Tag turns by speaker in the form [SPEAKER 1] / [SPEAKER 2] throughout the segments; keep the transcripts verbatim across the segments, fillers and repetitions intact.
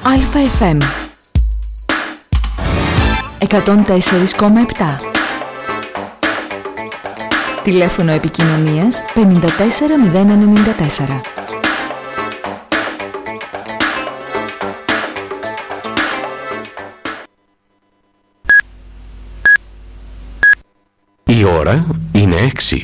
[SPEAKER 1] Αλφα εφ εμ εκατόν τέσσερα κόμμα επτά. Τηλέφωνο επικοινωνίας πενήντα τέσσερα μηδέν ενενήντα τέσσερα.
[SPEAKER 2] Η ώρα είναι έξι.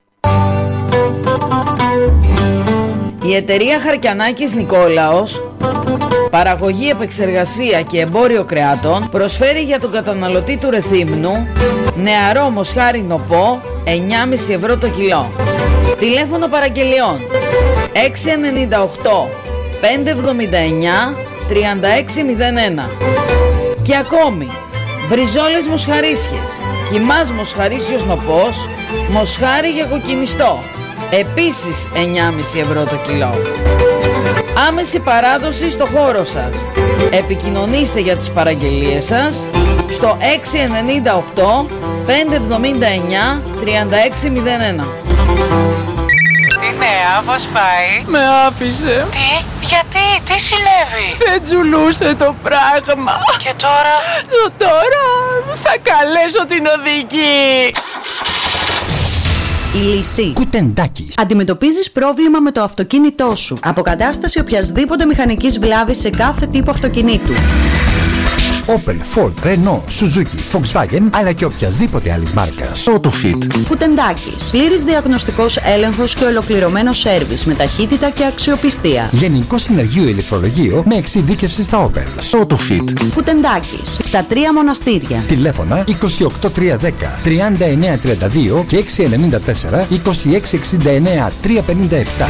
[SPEAKER 3] Η εταιρεία Χαρκιανάκης Νικόλαος, παραγωγή, επεξεργασία και εμπόριο κρεάτων, προσφέρει για τον καταναλωτή του Ρεθύμνου νεαρό μοσχάρι νοπό εννιά κόμμα πέντε ευρώ το κιλό. Τηλέφωνο παραγγελιών έξι εννιά οκτώ πέντε εβδομήντα εννιά τριάντα έξι μηδέν ένα. Και ακόμη μπριζόλες μοσχαρίσιες, κιμάς μοσχαρίσιος νοπός, μοσχάρι για κοκκινιστό, επίσης εννιά κόμμα πέντε ευρώ το κιλό. Άμεση παράδοση στο χώρο σας. Επικοινωνήστε για τις παραγγελίες σας στο έξι εννιά οκτώ πέντε εβδομήντα εννιά τριάντα έξι μηδέν ένα.
[SPEAKER 4] Τι νέα, πώς πάει?
[SPEAKER 5] Με άφησε.
[SPEAKER 4] Τι, γιατί, τι συνέβη?
[SPEAKER 5] Δεν τζουλούσε το πράγμα.
[SPEAKER 4] Και τώρα?
[SPEAKER 5] Το τώρα θα καλέσω την οδηγή.
[SPEAKER 6] Η λύση.
[SPEAKER 7] Κουτεντάκης.
[SPEAKER 6] Αντιμετωπίζεις πρόβλημα με το αυτοκίνητό σου. Αποκατάσταση οποιασδήποτε μηχανικής βλάβης σε κάθε τύπο αυτοκινήτου.
[SPEAKER 7] Opel, Ford, Renault, Suzuki, Volkswagen, αλλά και οποιασδήποτε άλλης μάρκας.
[SPEAKER 2] Autofit.
[SPEAKER 6] Κουτεντάκης. Πλήρης διαγνωστικός έλεγχος και ολοκληρωμένο σέρβις με ταχύτητα και αξιοπιστία.
[SPEAKER 7] Γενικό συνεργείο ηλεκτρολογείο με εξειδίκευση στα Opel.
[SPEAKER 2] Autofit.
[SPEAKER 6] Κουτεντάκης. Στα τρία μοναστήρια.
[SPEAKER 7] Τηλέφωνα είκοσι οκτώ τριακόσια δέκα τριάντα εννιά τριάντα δύο και έξι εννιά τέσσερα είκοσι έξι εξήντα εννιά τριακόσια πενήντα επτά.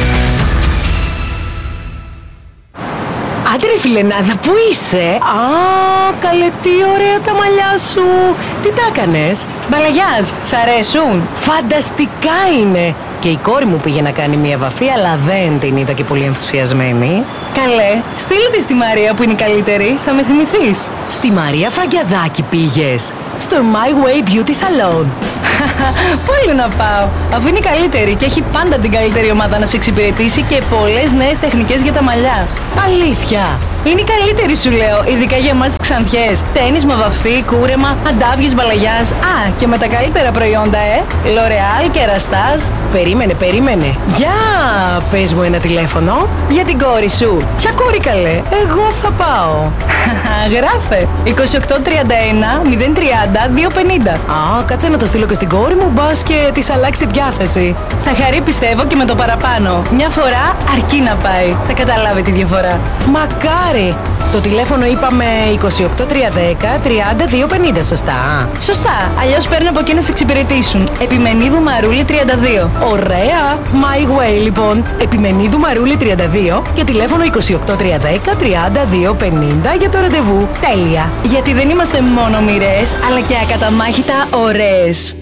[SPEAKER 8] Άντε ρε φιλενάδα, πού είσαι? Α, καλέ, τι ωραία τα μαλλιά σου. Τι τα έκανες? Μπαλαγιάζ, σ' αρέσουν? Φανταστικά είναι. Και η κόρη μου πήγε να κάνει μια βαφή, αλλά δεν την είδα και πολύ ενθουσιασμένη. Καλέ, στείλε τη στη Μαρία που είναι η καλύτερη, θα με θυμηθείς. Στη Μαρία Φραγκιαδάκη πήγες? Στο My Way Beauty Salon. Πού άλλο να πάω, αφού είναι η καλύτερη και έχει πάντα την καλύτερη ομάδα να σε εξυπηρετήσει και πολλές νέες τεχνικές για τα μαλλιά. Αλήθεια. Είναι η καλύτερη σου λέω, ειδικά για εμάς τις ξανθιές. Τένισμα, βαφή, κούρεμα, αντάβγες, μπαλαγιάς. Α, και με τα καλύτερα προϊόντα, ε. L'Oreal και Ραστάζ. Περίμενε, περίμενε. Για πες μου ένα τηλέφωνο. Για την κόρη σου. Ποια κόρη καλέ? Εγώ θα πάω. Γράφε. είκοσι οκτώ τριάντα ένα μηδέν τριάντα δύο πενήντα. Α, κάτσε να το στείλω και στην κόρη μου, μπας και της αλλάξει διάθεση. Θα χαρεί πιστεύω και με το παραπάνω. Μια φορά αρκεί να πάει. Θα καταλάβει τη διαφορά. Μακάρι. Το τηλέφωνο είπαμε είκοσι οκτώ τριακόσια δέκα τριάντα δύο πενήντα, σωστά? Σωστά, αλλιώς παίρνω από εκεί να σε εξυπηρετήσουν. Επιμενίδου Μαρούλη τριάντα δύο. Ωραία, My Way λοιπόν. Επιμενίδου Μαρούλη τριάντα δύο και τηλέφωνο είκοσι οκτώ τριακόσια δέκα τριάντα δύο πενήντα για το ραντεβού. Τέλεια, γιατί δεν είμαστε μόνο μοιρές, αλλά και ακαταμάχητα ωραίες.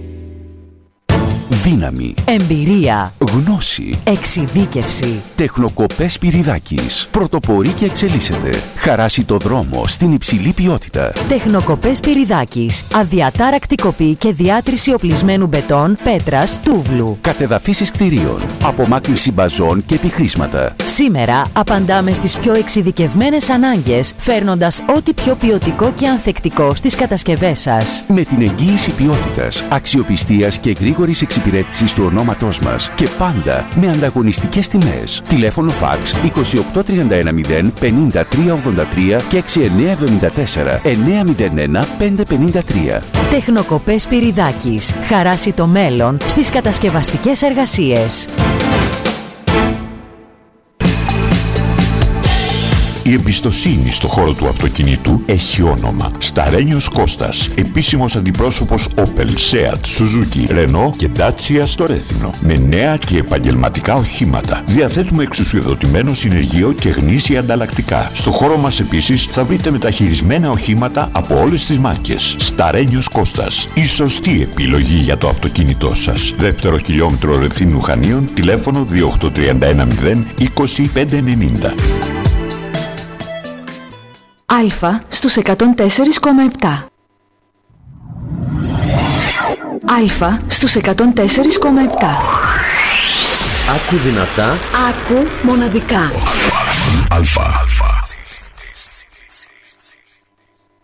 [SPEAKER 2] Δύναμη.
[SPEAKER 1] Εμπειρία.
[SPEAKER 2] Γνώση.
[SPEAKER 1] Εξειδίκευση.
[SPEAKER 2] Τεχνοκοπές Σπυριδάκης. Πρωτοπορεί και εξελίσσεται. Χαράσει το δρόμο στην υψηλή ποιότητα.
[SPEAKER 1] Τεχνοκοπές Σπυριδάκης. Αδιατάρακτη κοπή και διάτρηση οπλισμένου μπετόν, πέτρας, τούβλου.
[SPEAKER 2] Κατεδαφίσεις κτηρίων. Απομάκρυνση μπαζών και επιχρήσματα.
[SPEAKER 1] Σήμερα απαντάμε στις πιο εξειδικευμένες ανάγκες, φέρνοντας ό,τι πιο ποιοτικό και ανθεκτικό στις κατασκευές σας.
[SPEAKER 2] Με την εγγύηση ποιότητας, αξιοπιστίας και γρήγορης εξυπηρέτησης του ονόματός μας και πάντα με ανταγωνιστικές τιμές. Τηλέφωνο φαξ είκοσι οκτώ τριάντα ένα μηδέν πενήντα τρία ογδόντα τρία και έξι εννιά εβδομήντα τέσσερα εννιά μηδέν ένα πέντε πενήντα τρία.
[SPEAKER 1] Τεχνοκοπές Σπυριδάκης. Χαράσει το μέλλον στις κατασκευαστικές εργασίες.
[SPEAKER 9] Η εμπιστοσύνη στο χώρο του αυτοκινήτου έχει όνομα. Σταρένιος Κώστας, επίσημος αντιπρόσωπος Opel, Seat, Suzuki, Renault και Dacia στο Ρέθυμνο. Με νέα και επαγγελματικά οχήματα. Διαθέτουμε εξουσιοδοτημένο συνεργείο και γνήσια ανταλλακτικά. Στο χώρο μας επίσης θα βρείτε μεταχειρισμένα οχήματα από όλες τις μάρκες. Σταρένιος Κώστας, η σωστή επιλογή για το αυτοκίνητό σας. Δεύτερο χιλιόμετρο Ρεθύμνου Χανίων, τηλέφωνο δύο οκτώ τρία ένα μηδέν είκοσι πέντε ενενήντα.
[SPEAKER 1] Αλφα στους εκατόν τέσσερα κόμμα επτά. Αλφα στους εκατόν τέσσερα κόμμα επτά.
[SPEAKER 10] Άκου δυνατά.
[SPEAKER 8] Άκου μοναδικά.
[SPEAKER 9] Αλφα.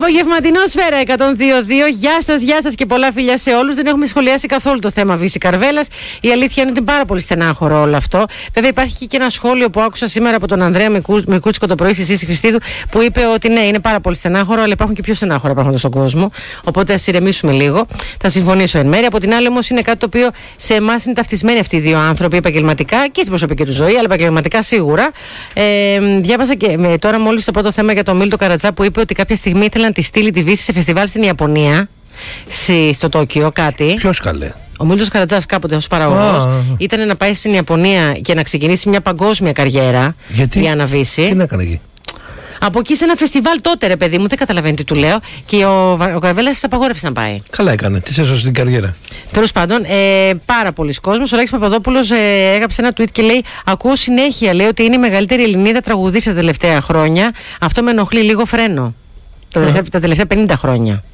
[SPEAKER 8] Απογευματινό Σφαίρα εκατόν δύο κόμμα δύο. Γεια σας, γεια σας και πολλά φιλιά σε όλους. Δεν έχουμε σχολιάσει καθόλου το θέμα Βύση Καρβέλας. Η αλήθεια είναι ότι είναι πάρα πολύ στενάχωρο όλο αυτό. Βέβαια, υπάρχει και ένα σχόλιο που άκουσα σήμερα από τον Ανδρέα Μικούτσικο το πρωί στη Σύση Χριστίδου που είπε ότι ναι, είναι πάρα πολύ στενάχωρο, αλλά υπάρχουν και πιο στενάχωρα πράγματα στον κόσμο. Οπότε ας ηρεμήσουμε λίγο. Θα συμφωνήσω εν μέρει. Από την άλλη, όμως, είναι κάτι το οποίο σε εμάς είναι ταυτισμένοι αυτοί οι δύο άνθρωποι επαγγελματικά και στην προσωπική του ζωή, αλλά επαγγελματικά σίγουρα. Ε, διάβασα και με, τώρα μόλις το πρώτο θέμα για τον Μίλτο Καρατζά που είπε ότι κάποια στιγμή ήθελε να τη στείλει τη Βύση σε φεστιβάλ στην Ιαπωνία, στο Τόκιο, κάτι.
[SPEAKER 10] Ποιος καλέ?
[SPEAKER 8] Ο Μίλτος Καρατζάς κάποτε ως παραγωγός ήταν να πάει στην Ιαπωνία και να ξεκινήσει μια παγκόσμια καριέρα.
[SPEAKER 10] Γιατί?
[SPEAKER 8] Για να Βύση.
[SPEAKER 10] Τι να έκανε εκεί?
[SPEAKER 8] Από εκεί σε ένα φεστιβάλ τότε, ρε παιδί μου, δεν καταλαβαίνει τι του λέω. Και ο, ο Καρβέλας της απαγόρευσε να πάει.
[SPEAKER 10] Καλά έκανε, της έσωσε την καριέρα.
[SPEAKER 8] Τέλος πάντων, ε, πάρα πολλοί κόσμος. Ο Ράκης Παπαδόπουλος ε, έγραψε ένα tweet και λέει: ακούω συνέχεια, λέει, ότι είναι η μεγαλύτερη Ελληνίδα τραγουδίστρια τα τελευταία χρόνια. Αυτό με ενοχλεί, λίγο φρένο. Τα τελευταία, τα τελευταία πενήντα χρόνια.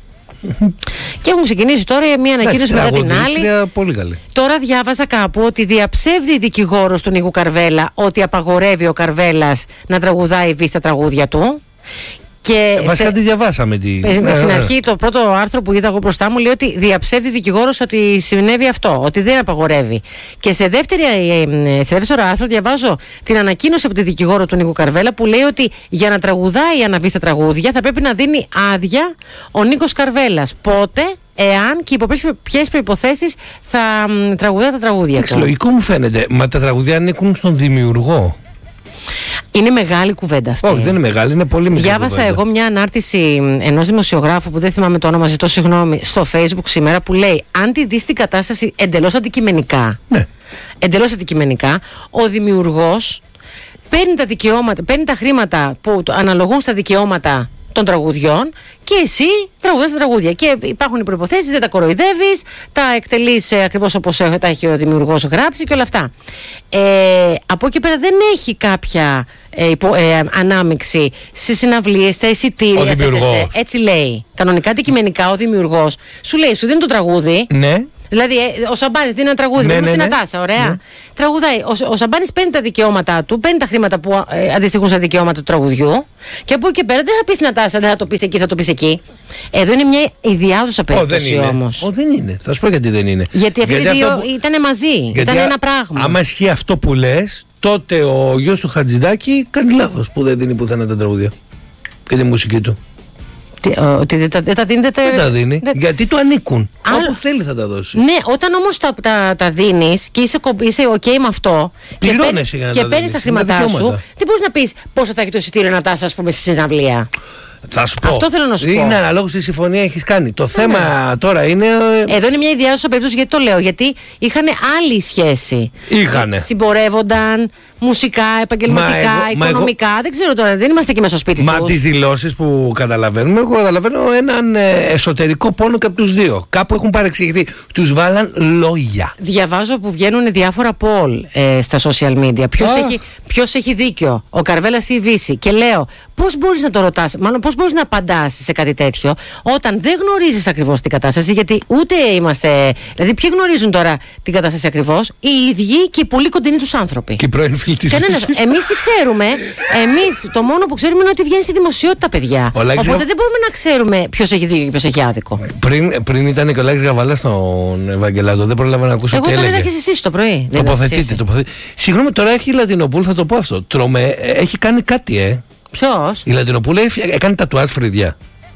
[SPEAKER 8] Και έχουν ξεκινήσει τώρα μια ανακοίνωση μετά την άλλη.
[SPEAKER 10] Πολύ καλή.
[SPEAKER 8] Τώρα διάβαζα κάπου ότι διαψεύδει η δικηγόρος του Νίκου Καρβέλα ότι απαγορεύει ο Καρβέλας να τραγουδάει Βύση τα τραγούδια του. Και
[SPEAKER 10] βασικά
[SPEAKER 8] σε...
[SPEAKER 10] τη διαβάσαμε. Τη...
[SPEAKER 8] Στην
[SPEAKER 10] ναι, ναι.
[SPEAKER 8] αρχή, το πρώτο άρθρο που είδα εγώ μπροστά μου λέει ότι διαψεύδει δικηγόρος ότι συνέβη αυτό, ότι δεν απαγορεύει. Και σε, δεύτερη, σε δεύτερο άρθρο διαβάζω την ανακοίνωση από τη δικηγόρο του Νίκου Καρβέλα που λέει ότι για να τραγουδάει η Αναβή στα τραγούδια θα πρέπει να δίνει άδεια ο Νίκος Καρβέλας. Πότε, εάν και υπό ποιες προϋποθέσεις θα τραγουδάει τα τραγούδια του.
[SPEAKER 10] Λογικό μου φαίνεται, μα τα τραγούδια ανήκουν στον δημιουργό.
[SPEAKER 8] Είναι μεγάλη κουβέντα αυτή.
[SPEAKER 10] Όχι, δεν είναι μεγάλη, είναι πολύ μικρή.
[SPEAKER 8] Διάβασα
[SPEAKER 10] κουβέντα.
[SPEAKER 8] εγώ μια ανάρτηση ενός δημοσιογράφου που δεν θυμάμαι το όνομα, ζητώ συγγνώμη, στο Facebook σήμερα που λέει: αν τη δεις την κατάσταση εντελώς αντικειμενικά,
[SPEAKER 10] ναι. εντελώς
[SPEAKER 8] αντικειμενικά, ο δημιουργός παίρνει τα δικαιώματα, παίρνει τα χρήματα που αναλογούν στα δικαιώματα των τραγουδιών και εσύ τραγουδάς τα τραγούδια. Και υπάρχουν οι προϋποθέσεις, δεν τα κοροϊδεύεις, τα εκτελείς ε, ακριβώς όπως τα έχει ο δημιουργός γράψει και όλα αυτά. Ε, από εκεί πέρα δεν έχει κάποια ε, υπο, ε, ανάμειξη στις συναυλίες, στα εισιτήρια. Έτσι λέει. Κανονικά, αντικειμενικά, ο δημιουργός σου λέει: σου δίνει το τραγούδι.
[SPEAKER 10] Ναι.
[SPEAKER 8] Δηλαδή, ο Σαμπάνης δίνει ένα τραγούδι, ναι, ναι, στην ναι. Νατάσα, ωραία. Ναι. Τραγουδάει. Ο, ο Σαμπάνης παίρνει τα δικαιώματά του, παίρνει τα χρήματα που ε, αντιστοιχούν στα δικαιώματα του τραγουδιού. Και από εκεί και πέρα δεν θα πει στην Νατάσα, δεν θα το πει εκεί, θα το πει εκεί. Εδώ είναι μια ιδιάζουσα περίπτωση όμως.
[SPEAKER 10] Ω, δεν είναι. Θα σου πω γιατί δεν είναι.
[SPEAKER 8] Γιατί αυτοί οι δύο που... ήταν μαζί. Ήταν ένα πράγμα.
[SPEAKER 10] Άμα ισχύει αυτό που λες, τότε ο γιος του Χατζηδάκη κάνει λάθος που δεν δίνει πουθενά τα τραγούδια και τη μουσική του.
[SPEAKER 8] Ότι δεν τα, δεν τα δίνει, δεν
[SPEAKER 10] τα δίνει. Δεν... γιατί του ανήκουν. Άλλο... όπου θέλει θα τα δώσει.
[SPEAKER 8] Ναι, όταν όμως τα, τα, τα δίνεις και είσαι, είσαι ok με αυτό
[SPEAKER 10] πληρώνεσαι
[SPEAKER 8] και, και παίρνεις τα χρήματά σου, δεν μπορείς να πεις πόσο θα έχει το εισιτήριο να τάσει, ας πούμε, στη συναυλία.
[SPEAKER 10] Θα σου πω.
[SPEAKER 8] Αυτό θέλω να σου πω.
[SPEAKER 10] Είναι αναλόγως τη συμφωνία έχεις κάνει. Το ναι. θέμα τώρα είναι.
[SPEAKER 8] Εδώ είναι μια ιδιάζουσα περίπτωση, γιατί το λέω. Γιατί είχαν άλλη σχέση.
[SPEAKER 10] Είχανε.
[SPEAKER 8] Συμπορεύονταν μουσικά, επαγγελματικά, μα εγώ, οικονομικά. Μα εγώ... Δεν ξέρω τώρα, δεν είμαστε εκεί μέσα στο σπίτι
[SPEAKER 10] μα
[SPEAKER 8] τους.
[SPEAKER 10] τις δηλώσεις που καταλαβαίνουμε, εγώ καταλαβαίνω έναν ε, εσωτερικό πόνο και από τους δύο. Κάπου έχουν παρεξηγηθεί. Τους βάλαν λόγια.
[SPEAKER 8] Διαβάζω που βγαίνουν διάφορα poll ε, στα social media. Ποιος έχει, ποιος έχει δίκιο, ο Καρβέλας ή η Βύση. Και λέω, πώς μπορείς να το ρωτάς, μάλλον πώς μπορείς να απαντάς σε κάτι τέτοιο, όταν δεν γνωρίζεις ακριβώς την κατάσταση, γιατί ούτε είμαστε. Δηλαδή, ποιοι γνωρίζουν τώρα την κατάσταση ακριβώς, οι ίδιοι και οι πολύ κοντινοί τους άνθρωποι.
[SPEAKER 10] Και οι πρώην φίλοι της Βύσης.
[SPEAKER 8] Εμείς τι ξέρουμε, εμείς το μόνο που ξέρουμε είναι ότι βγαίνει στη δημοσιότητα, παιδιά. Οπότε δεν μπορούμε να ξέρουμε ποιος έχει δίκιο και ποιος έχει άδικο.
[SPEAKER 10] Πριν, πριν ήταν και ο Λάκης Γαβαλάς στον Ευαγγελάτο, δεν πρόλαβα να ακούσω.
[SPEAKER 8] Εγώ
[SPEAKER 10] τι
[SPEAKER 8] το
[SPEAKER 10] έλεγε.
[SPEAKER 8] είδα και εσείς το πρωί.
[SPEAKER 10] Τοποθετείτε, τοποθετείτε. Συγγνώμη, τώρα έχει η Λατινοπούλ, θα το πω αυτό. Τρομε, έχει κάνει κάτι, ε.
[SPEAKER 8] Ποιος?
[SPEAKER 10] Η Λατινοπούλ έκανε τατουάζ φρυδιά.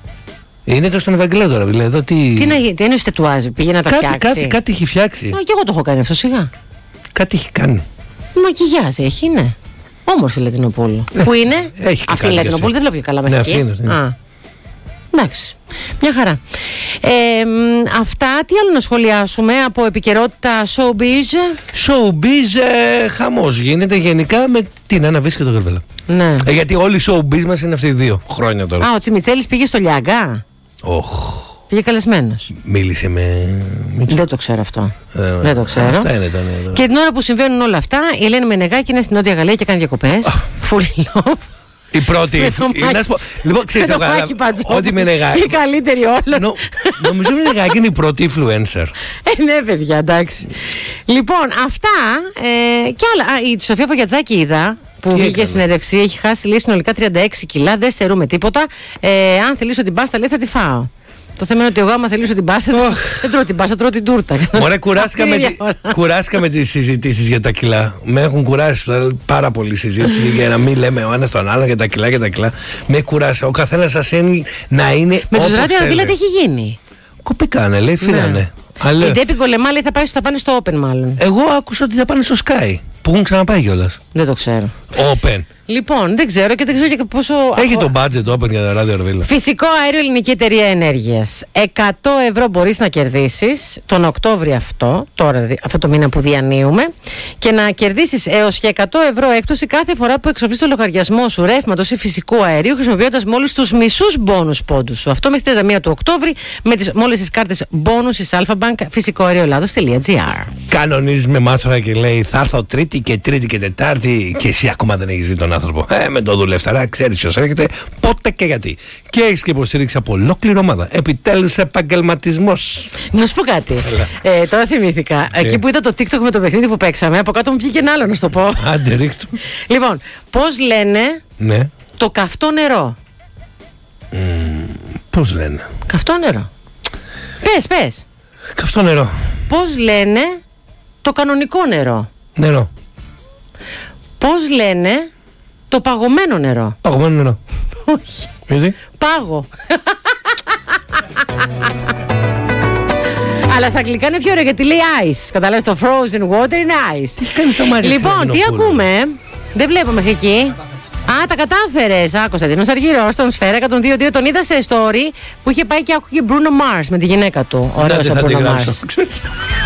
[SPEAKER 10] Είναι το στον Ευαγγελάτο τώρα, δηλαδή. Εδώ τι.
[SPEAKER 8] Τι, να, τι εννοείς τατουάζ, πήγε να τα
[SPEAKER 10] κάτι,
[SPEAKER 8] φτιάξει.
[SPEAKER 10] Κάτι, κάτι έχει φτιάξει.
[SPEAKER 8] Μα και εγώ το έχω κάνει αυτό, σιγά.
[SPEAKER 10] Κάτι έχει κάνει.
[SPEAKER 8] Μακιγιάζ έχει, ναι. Όμορφη η Λατινοπούλου.
[SPEAKER 10] Ε,
[SPEAKER 8] Πού είναι?
[SPEAKER 10] Έχει
[SPEAKER 8] αυτή η Λατινοπούλου δεν βλέπω και καλά
[SPEAKER 10] μέχρι εκεί. Ναι, αυτή είναι.
[SPEAKER 8] Α. Εντάξει. Μια χαρά. Ε, αυτά, τι άλλο να σχολιάσουμε από επικαιρότητα showbiz?
[SPEAKER 10] Showbiz, ε, χαμός γίνεται γενικά με την Άννα Βύση και τον Καρβέλα.
[SPEAKER 8] Ναι.
[SPEAKER 10] Ε, γιατί όλοι οι showbiz μας είναι αυτοί οι δύο χρόνια τώρα.
[SPEAKER 8] Α, ο Τσιμιτσέλης πήγε στο Λιάγκα.
[SPEAKER 10] Οχ.
[SPEAKER 8] Πήγε καλεσμένος.
[SPEAKER 10] Μίλησε με.
[SPEAKER 8] Δεν το ξέρω αυτό.
[SPEAKER 10] Ε,
[SPEAKER 8] Δεν το ξέρω.
[SPEAKER 10] Αυτά είναι τα νέα.
[SPEAKER 8] Και την ώρα που συμβαίνουν όλα αυτά, η Ελένη Μενεγάκη είναι στην Νότια Γαλλία και κάνει διακοπές. Full love.
[SPEAKER 10] Η πρώτη. Λοιπόν, ξέρεις το καλά. Ό,τι Μενεγάκη.
[SPEAKER 8] Η καλύτερη όλων.
[SPEAKER 10] Νομίζω η Μενεγάκη είναι η πρώτη influencer.
[SPEAKER 8] Ε, ναι, παιδιά, εντάξει. Λοιπόν, αυτά και άλλα. Η Σοφία Φωγιατζάκη είδα. που βγήκε συνέντευξη. Έχει χάσει λέει συνολικά τριάντα έξι κιλά. Δεν στερούμε τίποτα. Ε, αν θελήσω την πάστα, λέει θα τη φάω. Το θέμα είναι ότι εγώ, άμα θελήσω την πάστα, δεν τρώω την πάστα, τρώω την τούρτα.
[SPEAKER 10] Μωρέ, κουράστηκα, με, κουράστηκα με τις συζητήσεις για τα κιλά. Με έχουν κουράσει πάρα πολύ συζήτηση για να μην λέμε ο ένας τον άλλον για τα κιλά και τα κιλά. Με κουράσει. Ο καθένας σας είναι να είναι.
[SPEAKER 8] Με τους ράδιο Αρβίλα τι έχει γίνει.
[SPEAKER 10] Κοπήκανε, λέει, φύγανε.
[SPEAKER 8] Ναι. Η Ντέπη Κολεμά λέει θα, πάει, θα πάνε στο Open μάλλον.
[SPEAKER 10] Εγώ άκουσα ότι θα πάνε στο Sky. Που έχουν ξαναπάει κιόλας.
[SPEAKER 8] Δεν το ξέρω.
[SPEAKER 10] Open.
[SPEAKER 8] Λοιπόν, δεν ξέρω και δεν ξέρω και πόσο.
[SPEAKER 10] Έχει το budget Open για τα ράδιο Αρβίλα.
[SPEAKER 8] Φυσικό αέριο, Ελληνική Εταιρεία Ενέργειας. εκατό ευρώ μπορείς να κερδίσεις τον Οκτώβριο αυτό, τώρα, αυτό το μήνα που διανύουμε, και να κερδίσεις έως και εκατό ευρώ έκπτωση κάθε φορά που εξοφλείς το λογαριασμό σου ρεύματος ή φυσικού αερίου, χρησιμοποιώντας μόλις τους μισούς μπόνους πόντους σου. Αυτό μέχρι τριάντα μία του Οκτώβρη με τις, μόλις τις κάρτες μπόνους της Alphabank, φυσικό αέριο Ελλάδος.gr.
[SPEAKER 10] Κανονίζει με μάστορα και λέει θα έρθω Τρίτη και Τρίτη και Τετάρτη και εσύ ακόμα δεν έχεις δει τον άνθρωπο. Ε, με το δουλευταρά, ξέρεις ποιος έρχεται, πότε και γιατί. Και έχεις και υποστήριξη από ολόκληρη ομάδα. Επιτέλους επαγγελματισμός.
[SPEAKER 8] Να σου πω κάτι. Ε, τώρα θυμήθηκα. Και... Εκεί που είδα το TikTok με το παιχνίδι που παίξαμε, από κάτω μου βγήκε ένα άλλο να σου το πω.
[SPEAKER 10] Άντε, ρίχτω.
[SPEAKER 8] Λοιπόν, πώς λένε
[SPEAKER 10] ναι.
[SPEAKER 8] το καυτό νερό.
[SPEAKER 10] Mm, πώς λένε.
[SPEAKER 8] Καυτό νερό. Πες, πες.
[SPEAKER 10] Καυτό νερό.
[SPEAKER 8] Πώς λένε το κανονικό νερό.
[SPEAKER 10] Νερό.
[SPEAKER 8] Πώς λένε το παγωμένο νερό.
[SPEAKER 10] Παγωμένο νερό.
[SPEAKER 8] Όχι.
[SPEAKER 10] Γιατί?
[SPEAKER 8] Πάγο. Αλλά στα αγγλικά είναι πιο ωραία γιατί λέει ice. Καταλάβεις, το frozen water είναι ice. Λοιπόν, τι ακούμε. Δεν βλέπω μέχρι εκεί. Α, τα κατάφερες. Α, Κωνσταντίνος Αργυρός στον Σφαίρα εκατόν δύο κόμμα δύο. Τον είδα σε story που είχε πάει και άκουγε Bruno Mars με τη γυναίκα του. Ωραίος ο Bruno Mars.